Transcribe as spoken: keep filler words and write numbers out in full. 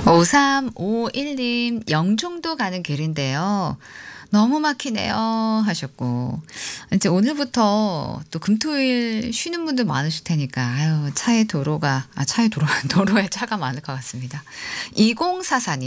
오삼오일 님 영종도 가는 길인데요. 너무 막히네요 하셨고 이제 오늘부터 또 금토일 쉬는 분들 많으실 테니까 아유 차에 도로가 아 차에 도로 도로에 차가 많을 것 같습니다. 이공사사 님